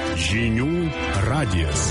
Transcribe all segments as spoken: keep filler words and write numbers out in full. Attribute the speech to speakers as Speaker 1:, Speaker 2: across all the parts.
Speaker 1: Žinių radijas.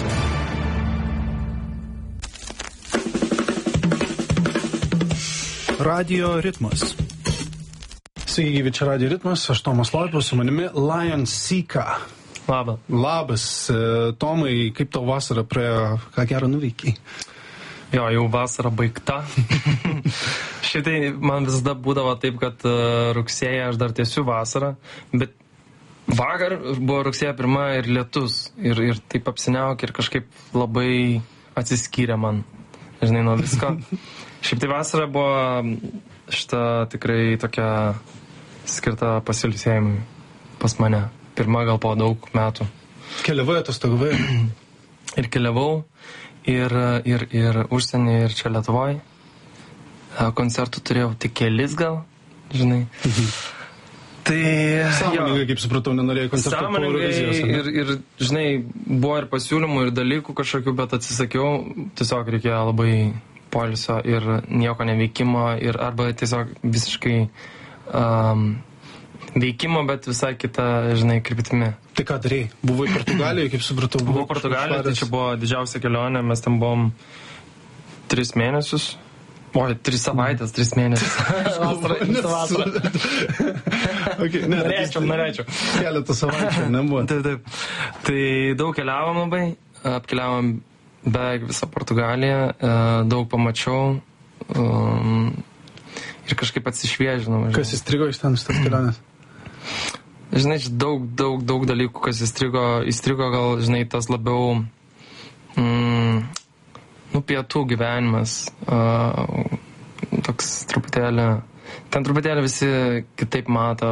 Speaker 2: Radio ritmas. Sveiki, gyvi, čia Radio ritmas, aš Tomas Loipas, su manimi Lion Sika.
Speaker 3: Labas.
Speaker 2: Labas. Tomai, kaip tau vasara praėjo, ką gero nuveikiai?
Speaker 3: Jo, jau vasara baigta. Šitai man visada būdavo taip, kad rugsėje aš dar tiesiu vasarą, bet vakar buvo rugsėjo pirma ir lietus, ir, ir taip apsiniauk ir kažkaip labai atsiskyrė man, žinai, nuo visko. Šiaip tai vasara buvo šita tikrai tokia skirta pasiilsėjimui pas mane. Pirma gal po daug metų.
Speaker 2: Keliavai, atostogavai?
Speaker 3: Ir keliavau, ir, ir, ir užsienį, ir čia Lietuvoje. Koncertų turėjau tik kelis gal, žinai. Mhm. Tai...
Speaker 2: Sąmoningai, kaip supratau, nenorėjai koncertų po Eurovizijos.
Speaker 3: Ir, ir, žinai, buvo ir pasiūlymų, ir dalykų kažkokių, bet atsisakiau. Tiesiog reikėjo labai poilsio ir nieko neveikimo, ir arba tiesiog visiškai um, veikimo, bet visai kita, žinai, kryptimi.
Speaker 2: Tai ką darėjai? Buvai Portugalijoje, kaip supratau?
Speaker 3: Buvau Portugalijoje, tai čia buvo didžiausia kelionė, mes ten buvom tris mėnesius. Oi, tris savaitės, tris mėnesius. Vasarą, vasarą.
Speaker 2: Okay, ne,
Speaker 3: norėčiau, norėčiau.
Speaker 2: Keletą savaičių nebuvo.
Speaker 3: Taip, taip. Tai daug keliavom labai, apkeliavom beveik visą Portugaliją, daug pamačiau um, ir kažkaip atsišviežinau.
Speaker 2: Kas įstrigo iš ten šitas kelionės?
Speaker 3: Žinai, daug, daug, daug dalykų, kas įstrigo, įstrigo gal, žinai, tas labiau... Mm, nu, pietų gyvenimas, uh, toks truputėlį, ten truputėlį visi kitaip mato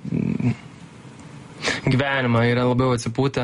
Speaker 3: gyvenimą, yra labiau atsipūtę.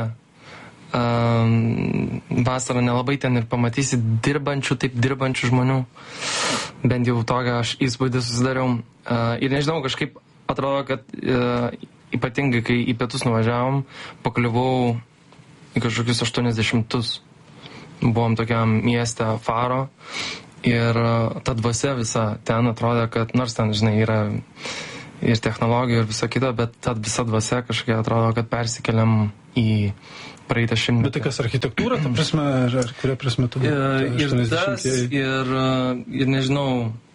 Speaker 3: Uh, vasarą nelabai ten ir pamatysi dirbančių, taip dirbančių žmonių, bent jau tokią aš įspūdį susidariau. Uh, ir nežinau, kažkaip atrodo, kad uh, ypatingai, kai į pietus nuvažiavom, pakliuvau į kažkokius aštuoniasdešimtus. Buvom tokiam mieste Faro ir ta dvasia visa ten atrodė, kad nors ten, žinai, yra ir technologijų ir viso kito, bet ta visa dvasia kažkokia atrodo, kad persikeliam į praeitą šimtmetį.
Speaker 2: Bet tai kas architektūra, ta prasme, ar, ar kuria prasme tu?
Speaker 3: Ir, ir tas, ir, ir nežinau,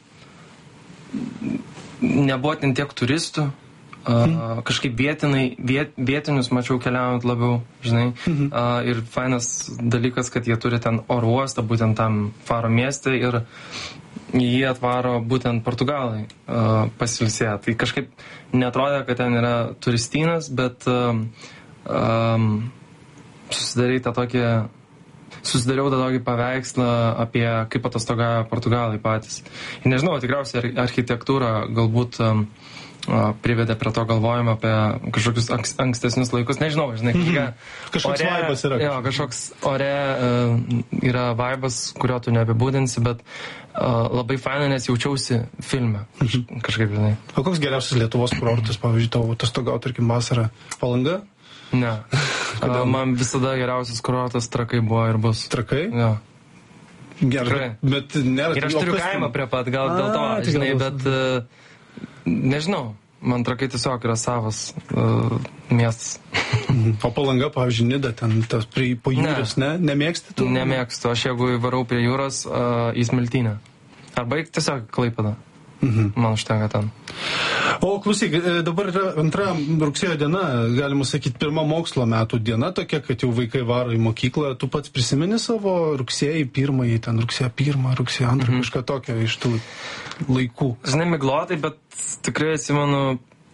Speaker 3: nebuvo ten tiek turistų. Uh, kažkaip vietinai, viet, vietinius mačiau keliaujant labiau, žinai, mhm. uh, ir fainas dalykas, kad jie turi ten oro uostą, būtent tam Faro mieste, ir jie atvaro būtent Portugalai uh, pasilsėję. Tai kažkaip netrodė, kad ten yra turistynas, bet uh, um, susidarė tą tokį, susidariau tą tokį paveikslą apie kaip atostogauja Portugalai patys. Ir nežinau, tikriausiai architektūra galbūt um, privedė prie to galvojimo apie kažkokius ankstesnius laikus. Nežinau, žinai, mm-hmm.
Speaker 2: kažkoks vaibas yra.
Speaker 3: Jo, kažkoks ore uh, yra vaibas, kurio tu neapibūdinsi, bet uh, labai faina, nes jaučiausi filme. Kaž, mm-hmm. Kažkaip, žinai.
Speaker 2: O koks geriausias Lietuvos kurortas, pavyzdžiui, tavo atostogauti, tarkim, vasarą? Palanga?
Speaker 3: Ne. uh, man visada geriausias kurortas Trakai buvo ir bus.
Speaker 2: Trakai?
Speaker 3: Jo.
Speaker 2: Gerai, bet nėra...
Speaker 3: Ir aš turiu kaimą prie pat, gal dėl to, žinai, bet... Uh, Nežinau, man Trakai tiesiog yra savas uh, miestas.
Speaker 2: O Palanga, pavyzdžiui, Nida, ten tas prie, po jūros, ne? ne? Nemėgsti tu?
Speaker 3: Nemėgstu, aš jeigu varau prie jūros uh, į Smiltynę. Arba tiesiog Klaipėdą. Mhm. Man užtenka ten.
Speaker 2: O klausyk, dabar yra antra rugsėjo diena, galima sakyti, pirma mokslo metų diena tokia, kad jau vaikai varo į mokyklą. Tu pats prisimeni savo rugsėjį pirmąjį, ten rugsėjo pirmą, rugsėjo antrą, mhm. kažką tokio iš tų laikų?
Speaker 3: Žinai, miglotai, bet tikrai atsimenu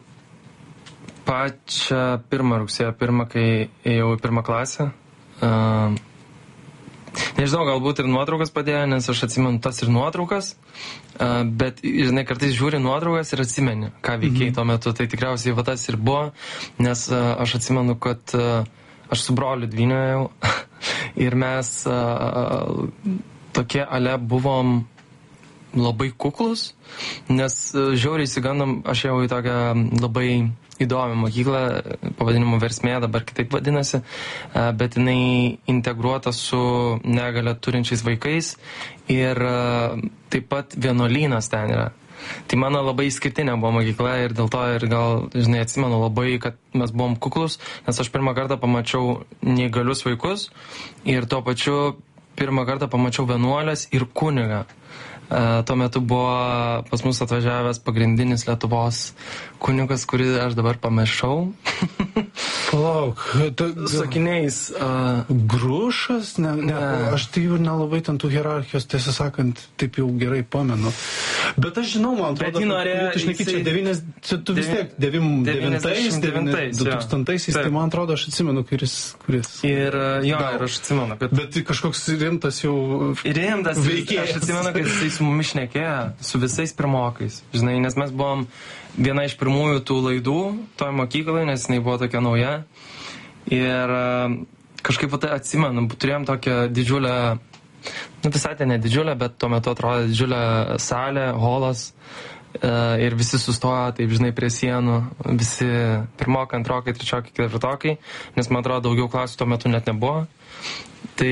Speaker 3: pačią pirmą rugsėjo pirmą, kai ėjau į pirmą klasę. Uh, Nežinau, galbūt ir nuotraukas padėjo, nes aš atsimenu tas ir nuotraukas, uh, bet, žinai, kartais žiūri nuotraukas ir atsimeni, ką veikiai tuo metu. Tai tikriausiai va tas ir buvo, nes uh, aš atsimenu, kad uh, aš su broliu dvynėjau ir mes uh, tokie ale buvom labai kuklus, nes uh, žiauriai įsigandom, aš jau į tokią labai įdomią mokyklą, pavadinimu Versmė, dabar kitaip vadinasi, bet jinai integruota su negalią turinčiais vaikais ir taip pat vienuolynas ten yra. Tai mano labai išskirtinė buvo mokykla ir dėl to ir gal, žinai, atsimenu labai, kad mes buvom kuklus, nes aš pirmą kartą pamačiau neįgalius vaikus ir tuo pačiu pirmą kartą pamačiau vienuolės ir kunigą. Uh, tuo metu buvo pas mus atvažiavęs pagrindinis Lietuvos kunigas, kurį aš dabar pamiršau.
Speaker 2: Palauk, ta,
Speaker 3: sakiniais. Uh,
Speaker 2: Grušas? Ne, ne, ne. Aš tai jau nelabai ten tų hierarchijos, tiesą sakant, taip jau gerai pamenu. Bet aš žinau, man atrodo, tu šneki čia devynis, tu vis tiek devintais, du tūkstantaisiais, tai man atrodo, aš atsimenu, kuris. kuris
Speaker 3: ir jo, gal. Ir aš atsimenu, kad...
Speaker 2: Bet rimtas rimtas jau...
Speaker 3: Rimtas veikėjas. Aš atsimenu, kad jisai su mumis šnekėjo, su visais pirmokais, žinai, nes mes buvom viena iš pirmųjų tų laidų toj mokyklai, nes jinai buvo tokia nauja. Ir kažkaip tai atsimenu, turėjom tokią didžiulę, nu visai tai ne didžiulę, bet tuo metu atrodė didžiulę salę, holas. Ir visi sustojo, taip žinai, prie sienų, visi pirmokai, antrokai, trečiokai, ketvirtokai, nes man atrodo daugiau klasių tuo metu net nebuvo. Tai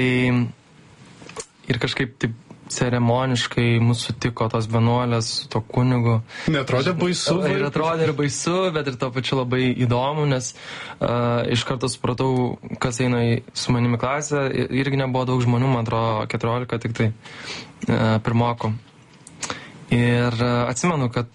Speaker 3: ir kažkaip taip ceremoniškai mūsų sutiko tos vienuolės su to kunigu.
Speaker 2: Neatrodė baisu?
Speaker 3: Ir atrodė ir baisu, bet ir to pačiu labai įdomu, nes uh, iš karto supratau, kas eina į, su manimi klasę. Irgi nebuvo daug žmonių, man atrodo, keturiolika tik tai uh, pirmokų. Ir uh, atsimenu, kad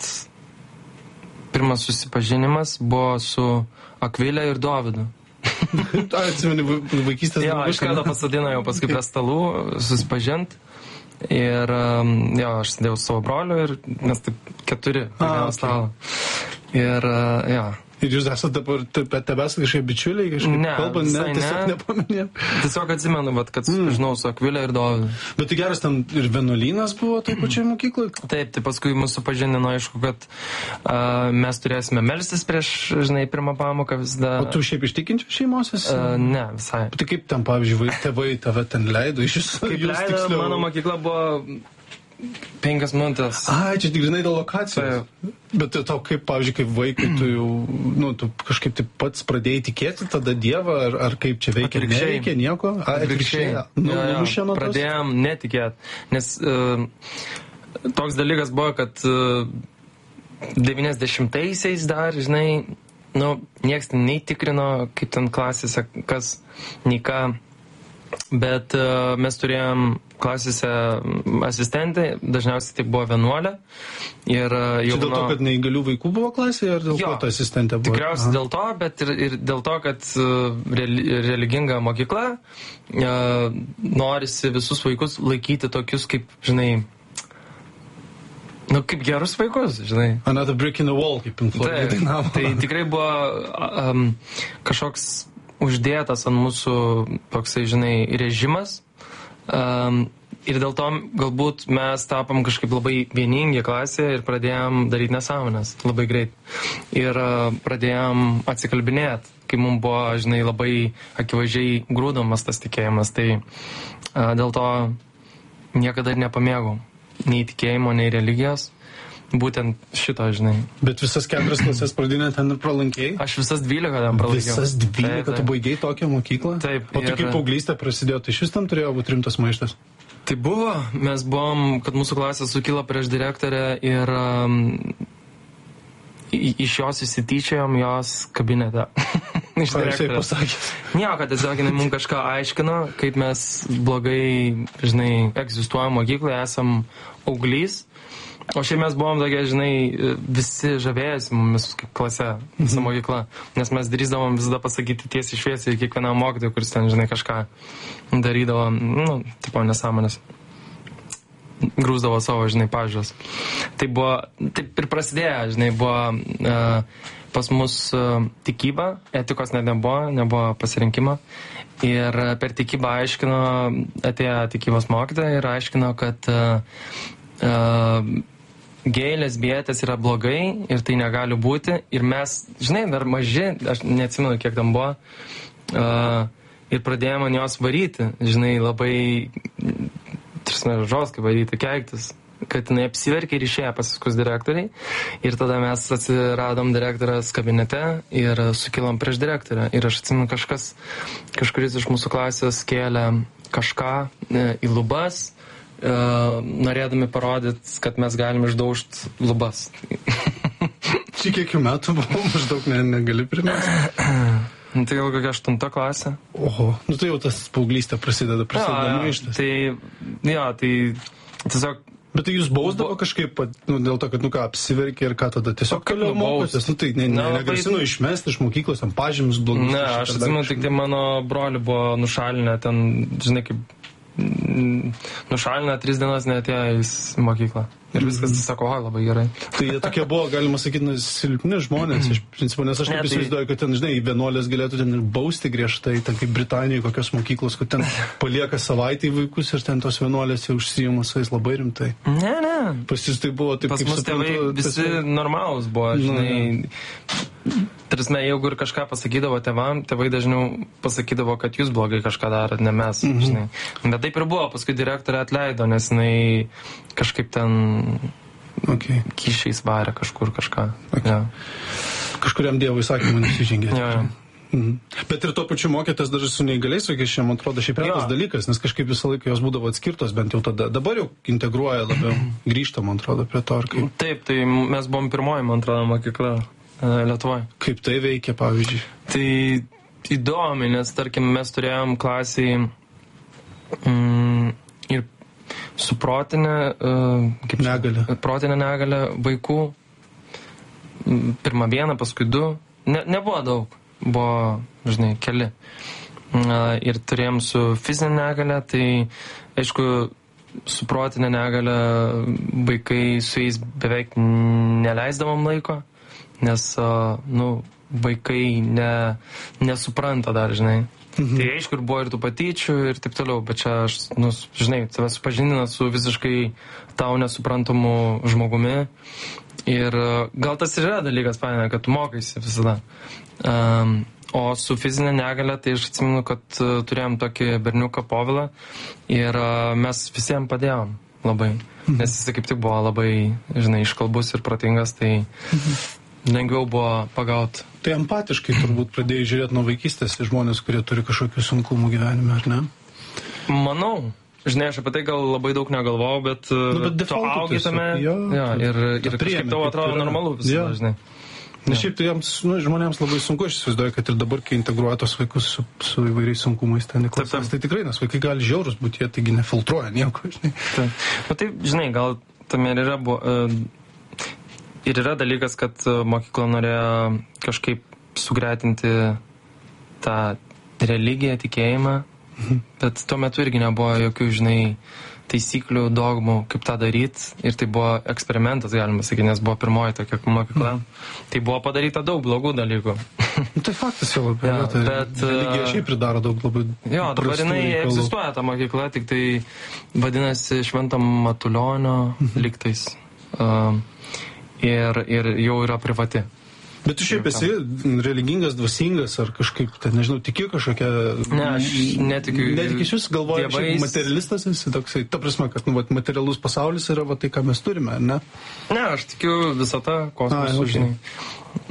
Speaker 3: pirmas susipažinimas buvo su Akvilė ir Dovydu.
Speaker 2: Atsimenu, vaikystės
Speaker 3: jo, iš karto pasodino jau paskui prie stalų susipažint. Ir jo, aš sėdėjau su savo broliu ir mes taip keturi prie stalo. Ir jo.
Speaker 2: Ir jūs esate dabar tebes kažkaip bičiuliai, kažkaip
Speaker 3: ne,
Speaker 2: kalbant, ne, tiesiog
Speaker 3: ne.
Speaker 2: nepaminėjau.
Speaker 3: Tiesiog atsimenu, bet, kad mm. žinau su Akvilė ir Dovydu.
Speaker 2: Bet tai geras, ten ir vienuolynas buvo toj pačioj mokyklai?
Speaker 3: Taip, tai paskui mūsų pažindino, aišku, kad uh, mes turėsime melstis prieš, žinai, pirmą pamoką visada.
Speaker 2: O tu šiaip iš tikinčios šeimos esi?
Speaker 3: Uh, ne, visai.
Speaker 2: Tai kaip ten, pavyzdžiui, tėvai tave ten leido iš jūsų?
Speaker 3: Kaip leido, tiksliau... mano mokykla buvo... Penkias minutės.
Speaker 2: Ai, čia tik žinai dėl lokacijos. Tai. Bet tau kaip, pavyzdžiui, kaip vaikai, tu jau, nu, tu kažkaip taip pats pradėjai tikėti tada Dievą, ar, ar kaip čia veikia, neveikia nieko? A,
Speaker 3: atvirkščiai. Nu, ja, ja. Pradėjom netikėti, nes uh, toks dalykas buvo, kad uh, devyniasdešimtaisiais dar, žinai, nu, nieks nei tikrino, kaip ten klasėse, kas, nei ką. Bet uh, mes turėjom klasėse asistentę, dažniausiai tai buvo vienuolė. Ir, uh,
Speaker 2: čia dėl to, kad neįgalių vaikų buvo klasėje, ar dėl
Speaker 3: jo,
Speaker 2: ko ta asistentė buvo?
Speaker 3: Tikriausiai dėl to, bet ir, ir dėl to, kad uh, religinga mokykla uh, norisi visus vaikus laikyti tokius kaip, žinai, nu, kaip gerus vaikus, žinai.
Speaker 2: Another brick in the wall, kaip in Florida dainavo.
Speaker 3: Tai tikrai buvo um, kažkoks uždėtas ant mūsų toksai, žinai, režimas. Um, ir dėl to galbūt mes tapom kažkaip labai vieningi klasėje ir pradėjom daryti nesąmonės labai greit. Ir uh, pradėjom atsikalbinėti, kai mums buvo, žinai, labai akivaizdžiai grūdamas tas tikėjimas. Tai uh, dėl to niekada ir nepamėgau nei tikėjimo, nei religijos. Būtent šito, žinai.
Speaker 2: Bet visas keturias klasės pradinę ten ir pralankėjai?
Speaker 3: Aš visas dvylika ten pralankėjau.
Speaker 2: Visas dvylika, tu baigiai tokią mokyklą?
Speaker 3: Taip.
Speaker 2: O tu
Speaker 3: ir...
Speaker 2: kaip paauglystė prasidėjo, tai šis tam turėjo būti rimtas maištas?
Speaker 3: Tai buvo, mes buvom, kad mūsų klasė sukilo prieš direktorę ir um, iš jos įsityčiojom jos kabinete. Iš direktorės. Nieko, kad tiesiog jinai mums kažką aiškino, kaip mes blogai, žinai, egzistuojam mokykloje, esam auglys. O šiaip mes buvom tokie, žinai, visi žavėjasi mumis kaip klase, visa mokykla, nes mes drįsdavom visada pasakyti tiesiai šviesiai kiekvienam mokytojui, kuris ten, žinai, kažką darydavo, nu, tipo nesąmonės, grūsdavo savo, žinai, pažiūros. Tai buvo, taip ir prasidėjo, žinai, buvo uh, pas mus uh, tikyba, etikos net nebuvo, nebuvo pasirinkimo. Ir per tikybą aiškino, atėjo tikybos mokytoja ir aiškino, kad uh, uh, gėjai, lesbietės yra blogai ir tai negali būti. Ir mes, žinai, dar maži, aš neatsimenu, kiek tam buvo, uh, ir pradėjome ant jos varyti, žinai, labai, tarsi žoskai varyti, keiktis, kad jinai apsiverkė ir išėjo pasiskus direktoriai. Ir tada mes atsiradom direktorės kabinete ir sukilom prieš direktorę. Ir aš atsimenu, kažkas, kažkuris iš mūsų klasės kėlė kažką e, į lubas, norėdami parodyti, kad mes galim išdaužti lubas.
Speaker 2: Čia kiek jų metų buvo, maždaug ne, negali primesti.
Speaker 3: Tai gal kokia aštunta klasė.
Speaker 2: Oho, nu tai jau tas paauglystė prasideda, prasideda maištas.
Speaker 3: Tai, jo, tai tiesiog...
Speaker 2: Bet tai jūs bausdavo kažkaip, nu, dėl to, kad, nu ką, apsiverkė ir ką tada tiesiog toliau mokotės, nu tai ne, ne, negrasinu tai... išmesti iš mokyklos, ant pažymius blogus.
Speaker 3: Ne, aš atsimenu, tik tai mano broli buvo nušalinę ten, žinai, kaip nušalinę tris dienas neatėjo į mokyklą. Ir viskas, tai sako, oi, labai gerai.
Speaker 2: Tai jie tokie buvo, galima sakyti, nu, silpni žmonės, iš principo, nes aš taip įsivaizduoju, kad ten, žinai, vienuolės galėtų ten ir bausti griežtai, ten kaip Britanijoje kokios mokyklos, kad ten palieka savaitį vaikus ir ten tos vienuolės jau užsijima su jais labai rimtai.
Speaker 3: Ne, ne.
Speaker 2: Pas jūs tai buvo taip,
Speaker 3: pas
Speaker 2: kaip
Speaker 3: mus
Speaker 2: suprantu.
Speaker 3: Tėvai visi tas... normalūs buvo, žinai. Tarsi, jeigu ir kažką pasakydavo tėvam, tėvai dažniau pasakydavo, kad jūs blogai kažką darot, ne mes, mm-hmm. žinai. Bet taip ir buvo, paskui direktorė atleido, nes jinai kažkaip ten
Speaker 2: okay.
Speaker 3: kyšiais varė kažkur kažką.
Speaker 2: Okay.
Speaker 3: Ja.
Speaker 2: Kažkuriam dievui sakymui nusižengė.
Speaker 3: Ja, ja.
Speaker 2: Mhm. Bet ir tuo pačiu mokėtės dar su neįgaliais vaikais, man atrodo, šiaip retas dalykas, nes kažkaip visą laiką jos būdavo atskirtos, bent jau tada. Dabar jau integruoja labiau, grįžta, man atrodo, prie to. Ar kaip...
Speaker 3: Taip, tai mes buvom pirmoji, man atrodo, mokykla Lietuvoje.
Speaker 2: Kaip tai veikia, pavyzdžiui?
Speaker 3: Tai įdomi, nes, tarkim, mes turėjom klasiai mm, ir su protinė, uh, kaip
Speaker 2: negalė.
Speaker 3: protinė negalė vaikų. Pirmą vieną, paskui du. Ne, nebuvo daug. Buvo, žinai, keli. Uh, ir turėjom su fizinė negalė, tai, aišku, su protinė negalė vaikai su jais beveik neleisdavom laiko, nes, uh, nu, vaikai ne, nesupranta dar, žinai. Mhm. Tai aišku, ir buvo ir tų patyčių ir taip toliau, bet čia aš, nu, žinai, tave supažindina su visiškai tau nesuprantamu žmogumi. Ir gal tas ir yra dalykas, paėmė, kad tu mokaisi visada. Um, o su fizinė negalė, tai aš atsimenu, kad uh, turėjom tokį berniuką Povilą ir uh, mes visiems padėjom labai. Mhm. Nes jis kaip tik buvo labai, žinai, iškalbus ir protingas, tai mhm. lengviau buvo pagauti.
Speaker 2: Tai empatiškai turbūt pradėjai žiūrėti nuo vaikystės į žmonės, kurie turi kažkokių sunkumų gyvenime, ar ne?
Speaker 3: Manau. Žinai, aš apie tai gal labai daug negalvojau, bet,
Speaker 2: nu, bet
Speaker 3: tu augi tame
Speaker 2: jo,
Speaker 3: ja, ir, ir kažkaip tau atrodo normalu visada, žinai.
Speaker 2: Nes šiaip tai jiems, nu, žmonėms labai sunku, aš įsivaizduoju, kad ir dabar, kai integruoja tos vaikus su, su įvairiais sunkumais ten į klasės, tai tikrai, nes vaikai gali žiaurus būti, jie taigi nefiltruoja nieko, žinai.
Speaker 3: Taip. Na tai, žinai, gal tame ir yra, uh, ir yra dalykas, kad uh, mokykla norėjo kažkaip sugretinti tą religiją, tikėjimą, mhm. bet tuo metu irgi nebuvo jokių, žinai, taisyklių, dogmų, kaip tą daryti. Ir tai buvo eksperimentas, galima sakyti, nes buvo pirmoji tokia mokykla. Mm. Tai buvo padaryta daug blogų dalykų.
Speaker 2: Tai faktas jau labai.
Speaker 3: Ja,
Speaker 2: tai
Speaker 3: bet...
Speaker 2: Religija šiaip pridaro daug labai...
Speaker 3: Jo, dabar jinai egzistuoja ta mokykla, tik tai vadinasi Švento Matulionio mm-hmm. lygtais. Uh, ir, ir jau yra privati.
Speaker 2: Bet tu šiaip esi religingas, dvasingas, ar kažkaip, tai nežinau, tiki kažkokia...
Speaker 3: Ne, aš netikiu.
Speaker 2: Netikiu, iš jūs galvoju, dievais... materialistas esi toksai, ta prasme, kad, nu, vat, materialus pasaulis yra va, tai, ką mes turime, ne?
Speaker 3: Ne, aš tikiu visata, kosmosu, okay. žinai.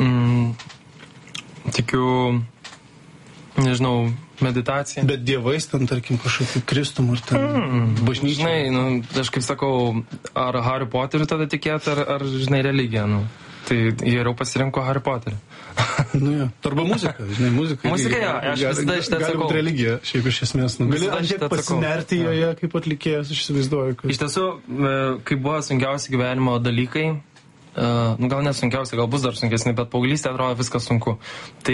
Speaker 3: Mm, tikiu, nežinau, meditacija.
Speaker 2: Bet dievais ten, tarkim, kažkokį Kristum ar ten mm, bažnyčią.
Speaker 3: Žinai, nu, aš kaip sakau, ar Harry Potteriu tada tikėti, ar, ar, žinai, religiją, nu. Tai geriau pasirinko Harry Potterį.
Speaker 2: Nu jo, arba muzika, žinai, muzika.
Speaker 3: Muzika, jo, aš visada šitą atsakau.
Speaker 2: Gali būti religija, šiaip iš esmės. Nu, gali šiek pasinerti joje, kaip atlikėjas, aš įsivaizduoju. Kad... Iš
Speaker 3: tiesų, kai buvo sunkiausi gyvenimo dalykai, uh, nu gal nesunkiausi, gal bus dar sunkesni, bet paauglystė atrodo viskas sunku. Tai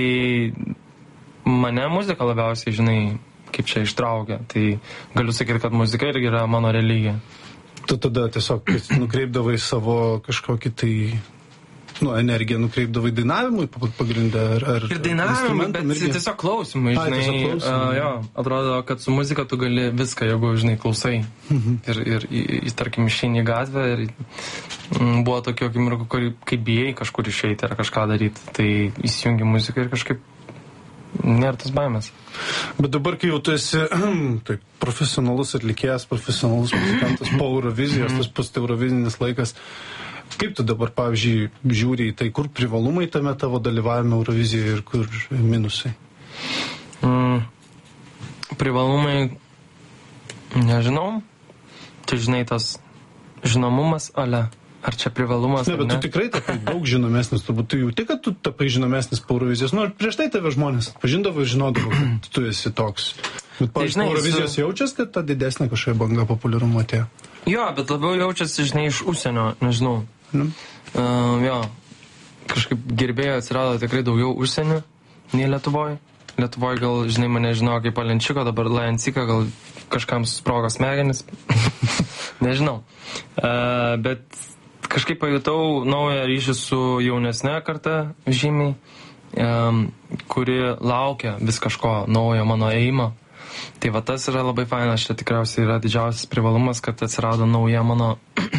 Speaker 3: mane muzika labiausiai, žinai, kaip čia ištraukia. Tai galiu sakyti, kad muzika irgi yra mano religija.
Speaker 2: Tu tada tiesiog nukreipdavai savo kažkokį tai... Nu, energiją nukreipdavai dainavimui pagrindę, ar... ar
Speaker 3: ir dainavimui, bet irgi... tiesiog klausimui, žinai. A, tiesiog klausimui. Uh, jo, atrodo, kad su muzika tu gali viską, jeigu, žinai, klausai. Mhm. Ir, ir, ir, tarkim, išeini į gatvę ir m, buvo tokio akimirko, kaip bijai kažkur išeiti ar kažką daryti. Tai įsijungi muziką ir kažkaip nėra tas baimės.
Speaker 2: Bet dabar, kai jau tu esi tai, profesionalus atlikėjas, profesionalus muzikantas po Eurovizijos, mhm. tas pats eurovizinis laikas, kaip tu dabar, pavyzdžiui, žiūri į tai, kur privalumai tame tavo dalyvavime Eurovizijoje ir kur minusai?
Speaker 3: Mm, privalumai, nežinau. tu žinai, tas žinomumas, ale, ar čia privalumas,
Speaker 2: ne, bet
Speaker 3: ne?
Speaker 2: tu tikrai tapai daug žinomesnis, turbūt tu jauti, kad tu tapai žinomesnis po Eurovizijos, nu, prieš tai tave žmonės pažindavo ir žinodavo, kad tu esi toks. Bet, pavyzdžiui,
Speaker 3: žinai,
Speaker 2: po Eurovizijos
Speaker 3: su-
Speaker 2: jaučias, kad ta didesnė kažkokia banga populiarumo atėjo.
Speaker 3: Jo, bet labiau jaučiasi, žinai, iš užsienio, nežinau.
Speaker 2: Nu.
Speaker 3: Uh, jo, kažkaip gerbėjų atsirado tikrai daugiau užsienio nei Lietuvoje. Lietuvoje gal, žinai, mane žino kaip Alenčiko, dabar Lajancika, gal kažkam susprogo smegenis. Nežinau. Uh, bet kažkaip pajutau naują ryšį su jaunesne karta žymiai, um, kuri laukia vis kažko naujo mano ėjimo. Tai va tas yra labai fainas, čia tikriausiai yra didžiausias privalumas, kad atsirado nauja mano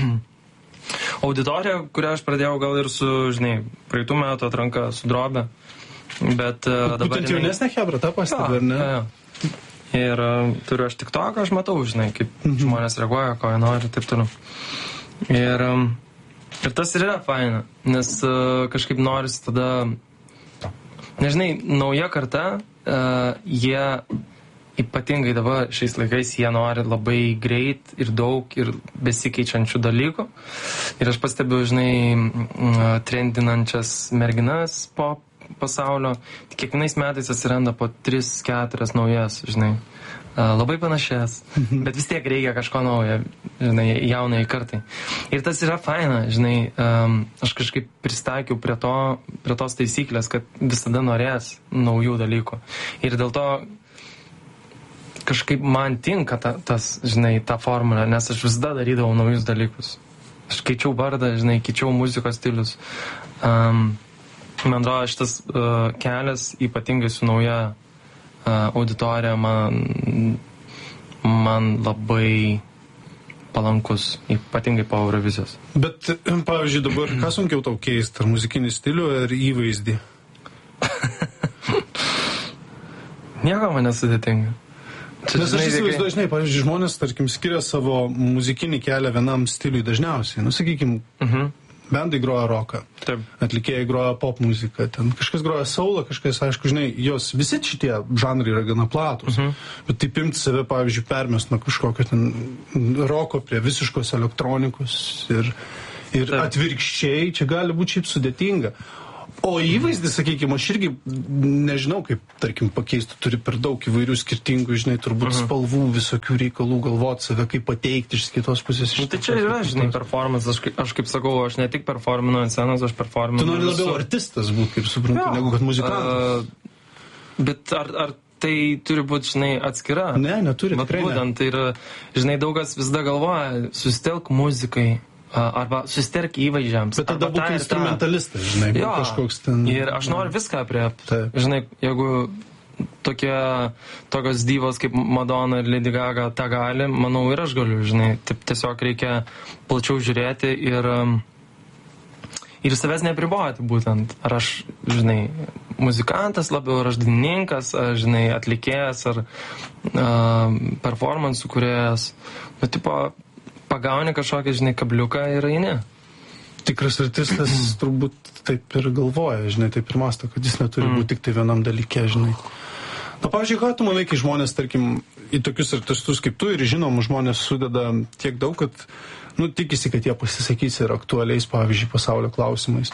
Speaker 3: auditorija, kurią aš pradėjau gal ir su, žinai, praeitų metų atranka su Drobė. Bet uh, dabar...
Speaker 2: Būtent jaunesnė hebra, tą pastebi, ar ne?
Speaker 3: Ja, ja. Ir uh, turiu aš tik to, ką aš matau, žinai, kaip mhm. žmonės reaguoja, ko jie nori ir taip toliau. Ir, um, ir tas ir yra faina, nes uh, kažkaip norisi tada, nežinai, nauja karta, uh, jie ypatingai dabar šiais laikais jie nori labai greit ir daug ir besikeičiančių dalykų. Ir aš pastebiu, žinai, trendinančias merginas po pasaulio. Kiekvienais metais atsiranda po tris keturias naujas, žinai. Labai panašias, bet vis tiek reikia kažko naujo, žinai, jaunai kartai. Ir tas yra faina, žinai, um, aš kažkaip pristaikiau prie to, prie tos taisyklės, kad visada norės naujų dalykų. Ir dėl to kažkaip man tinka ta, tas, žinai, ta formulė, nes aš visada darydavau naujus dalykus. Aš keičiau vardą, žinai, keičiau muzikos stilius. Um, man atrodo, šitas uh, kelias, ypatingai su nauja uh, auditorija, man, man labai palankus, ypatingai po Eurovizijos.
Speaker 2: Bet, pavyzdžiui, dabar ką sunkiau tau keisti, ar muzikinį stilių, ar įvaizdį?
Speaker 3: Nieko man nesudėtinga. Čia,
Speaker 2: Nes aš
Speaker 3: žinai,
Speaker 2: įsivaizduoju, žinai, pavyzdžiui, žmonės, tarkim, skiria savo muzikinį kelią vienam stiliui dažniausiai. Nu, sakykim,
Speaker 3: Mhm.
Speaker 2: bendai groja roką,
Speaker 3: Taip.
Speaker 2: atlikėjai groja pop muziką, ten kažkas groja soulą, kažkas, aišku, žinai, jos visi šitie žanrai yra gana platus. Mhm. Bet taip imti save, pavyzdžiui, permest nuo kažkokio ten roko prie visiškos elektronikos ir, ir
Speaker 3: Taip.
Speaker 2: atvirkščiai, čia gali būti šiaip sudėtinga. O įvaizdį, sakykime, aš irgi nežinau, kaip, tarkim, pakeisti, turi per daug įvairių skirtingų, žinai, turbūt uh-huh. spalvų, visokių reikalų, galvoti save, kaip pateikti iš kitos pusės. Iš
Speaker 3: Nu, tai čia yra, žinai, performance, aš, kaip- aš kaip sakau, aš ne tik performinu ant scenos, aš performinu...
Speaker 2: Tu nori labiau
Speaker 3: visur.
Speaker 2: artistas būti, kaip suprantu,
Speaker 3: Jo.
Speaker 2: negu kad muzikantas.
Speaker 3: Uh, bet ar, ar tai turi būti, žinai, atskira?
Speaker 2: Ne, neturi,
Speaker 3: Bet
Speaker 2: tikrai ne.
Speaker 3: būtent, tai yra, žinai, daugas visada galvoja, susitelk muzikai, a, arba susitelk įvaizdžiams.
Speaker 2: Bet tada
Speaker 3: arba tą
Speaker 2: būk
Speaker 3: ir tą.
Speaker 2: instrumentalistas, žinai, būk
Speaker 3: Jo,
Speaker 2: kažkoks ten...
Speaker 3: ir aš noriu viską apriepti.
Speaker 2: Taip.
Speaker 3: Žinai, jeigu tokie, tokios divos kaip Madonna ir Lady Gaga tą gali, manau ir aš galiu, žinai. Taip tiesiog reikia plačiau žiūrėti ir, um, ir savęs nepriboti būtent. Ar aš, žinai, muzikantas labiau, ar aš dainininkas, ar, žinai, atlikėjas, ar uh, performansų kūrėjas. Nu, tipo, pagauni kažkokį, žinai, kabliuką ir eini.
Speaker 2: Tikras artistas turbūt taip ir galvoja, žinai, taip ir mąsto, kad jis neturi būti tik tai vienam dalyke, žinai. Na, pavyzdžiui, ką tu manai, kai žmonės, tarkim, į tokius artistus kaip tu ir žinomus žmonės sudeda tiek daug, kad, nu, tikisi, kad jie pasisakys ir aktualiais, pavyzdžiui, pasaulio klausimais.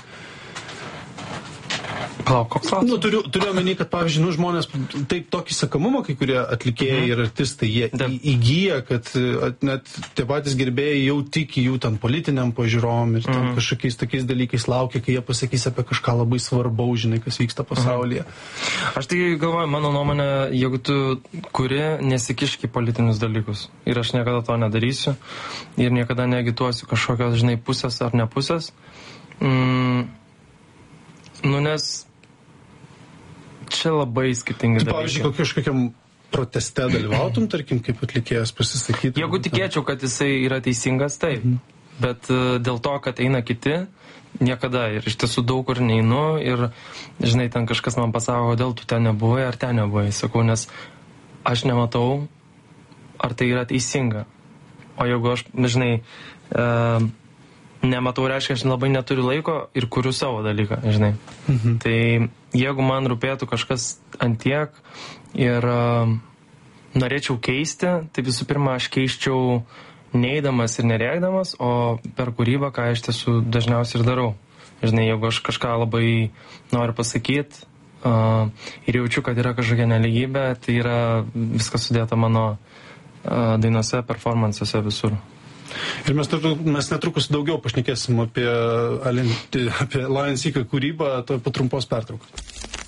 Speaker 3: Palauk, koks klausimas?
Speaker 2: Nu, turiu, turiu omeny, kad, pavyzdžiui, nu, žmonės taip tokį sakamumą, kai kurie atlikėjai
Speaker 3: Mhm.
Speaker 2: ir artistai, jie
Speaker 3: Taip.
Speaker 2: į, įgyja, kad at, net tie patys gerbėjai jau tiki jų ten politiniam pažiūrom ir ten
Speaker 3: Mhm.
Speaker 2: kažkokiais tokiais dalykais laukia, kai jie pasakys apie kažką labai svarbaus, žinai, kas vyksta pasaulyje.
Speaker 3: Aš tai galvoju, mano nuomonė, jeigu tu kuri, nesikišk į politinius dalykus. Ir aš niekada to nedarysiu. Ir niekada neagituosiu kažkokios, žinai, pusės ar ne pusės. Mm, nu, nes čia labai skirtingi
Speaker 2: Tu, pavyzdžiui,
Speaker 3: dalykai.
Speaker 2: kažkokiam proteste dalyvautum, tarkim, kaip atlikėjas pasisakytų.
Speaker 3: Jeigu tikėčiau, kad jisai yra teisingas, taip. Bet uh, dėl to, kad eina kiti, niekada. Ir iš tiesų daug kur neinu. Ir, žinai, ten kažkas man pasako, kodėl tu ten nebuvai ar ten nebuvai. Sakau, nes aš nematau, ar tai yra teisinga. O jeigu aš, žinai, uh, nematau, reiškia, aš labai neturiu laiko ir kuriu savo dalyką, žinai.
Speaker 2: Mhm.
Speaker 3: Tai jeigu man rūpėtų kažkas antiek ir uh, norėčiau keisti, tai visų pirma, aš keiščiau neeidamas ir nerėkdamas, o per kūrybą, ką iš tiesų dažniausiai ir darau. Žinai, jeigu aš kažką labai noriu pasakyti uh, ir jaučiu, kad yra kažkokia neligybė, tai yra viskas sudėta mano uh, dainose, performansuose visur.
Speaker 2: Ir mes, mes netrukus daugiau pašnekėsim apie, apie Lion Seeker kūrybą, to po trumpos pertraukos.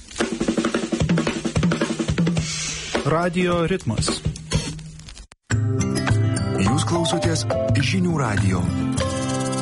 Speaker 1: Radio ritmas.
Speaker 4: Jūs klausotės Žinių radijo.